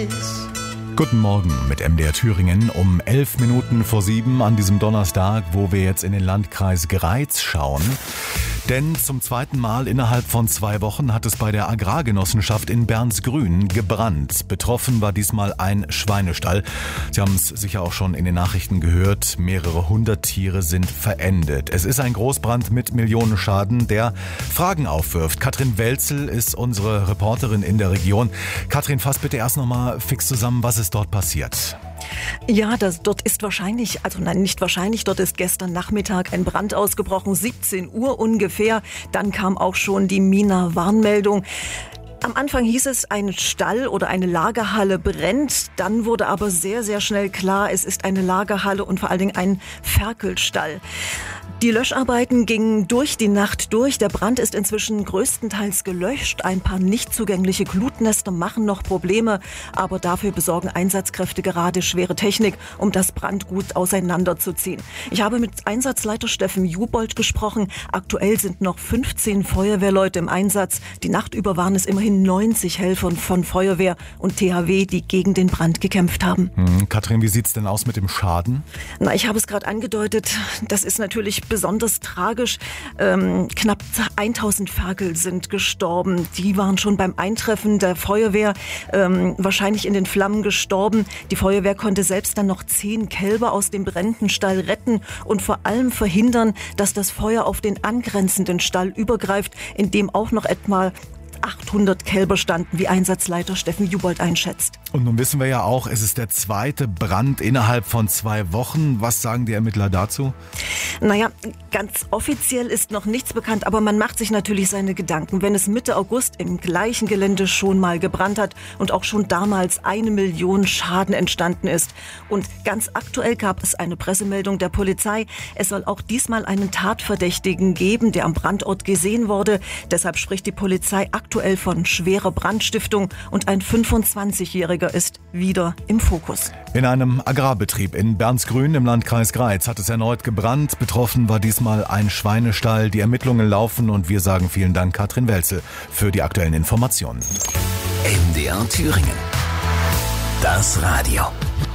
Guten Morgen mit MDR Thüringen um 11 Minuten vor 7 an diesem Donnerstag, wo wir jetzt in den Landkreis Greiz schauen. Denn zum zweiten Mal innerhalb von 2 Wochen hat es bei der Agrargenossenschaft in Bernsgrün gebrannt. Betroffen war diesmal ein Schweinestall. Sie haben es sicher auch schon in den Nachrichten gehört. Mehrere hundert Tiere sind verendet. Es ist ein Großbrand mit Millionenschaden, der Fragen aufwirft. Katrin Welzel ist unsere Reporterin in der Region. Katrin, fass bitte erst nochmal fix zusammen, was ist dort passiert? Ja, dort ist dort ist gestern Nachmittag ein Brand ausgebrochen, 17 Uhr ungefähr. Dann kam auch schon die MINA-Warnmeldung. Am Anfang hieß es, ein Stall oder eine Lagerhalle brennt. Dann wurde aber sehr, sehr schnell klar, es ist eine Lagerhalle und vor allen Dingen ein Ferkelstall. Die Löscharbeiten gingen durch die Nacht durch. Der Brand ist inzwischen größtenteils gelöscht. Ein paar nicht zugängliche Glutnester machen noch Probleme, aber dafür besorgen Einsatzkräfte gerade schwere Technik, um das Brandgut auseinanderzuziehen. Ich habe mit Einsatzleiter Steffen Jubold gesprochen. Aktuell sind noch 15 Feuerwehrleute im Einsatz. Die Nacht über waren es immerhin 90 Helfer von Feuerwehr und THW, die gegen den Brand gekämpft haben. Katrin, wie sieht's denn aus mit dem Schaden? Ich habe es gerade angedeutet. Das ist natürlich besonders tragisch. Knapp 1000 Ferkel sind gestorben. Die waren schon beim Eintreffen der Feuerwehr wahrscheinlich in den Flammen gestorben. Die Feuerwehr konnte selbst dann noch 10 Kälber aus dem brennenden Stall retten und vor allem verhindern, dass das Feuer auf den angrenzenden Stall übergreift, in dem auch noch etwa 800 Kälber standen, wie Einsatzleiter Steffen Jubold einschätzt. Und nun wissen wir ja auch, es ist der zweite Brand innerhalb von 2 Wochen. Was sagen die Ermittler dazu? Ganz offiziell ist noch nichts bekannt, aber man macht sich natürlich seine Gedanken. Wenn es Mitte August im gleichen Gelände schon mal gebrannt hat und auch schon damals 1 Million Schaden entstanden ist. Und ganz aktuell gab es eine Pressemeldung der Polizei. Es soll auch diesmal einen Tatverdächtigen geben, der am Brandort gesehen wurde. Deshalb spricht die Polizei aktuell von schwerer Brandstiftung und ein 25-Jähriger ist wieder im Fokus. In einem Agrarbetrieb in Bernsgrün im Landkreis Greiz hat es erneut gebrannt. Betroffen war diesmal ein Schweinestall. Die Ermittlungen laufen und wir sagen vielen Dank, Katrin Welzel, für die aktuellen Informationen. MDR Thüringen. Das Radio.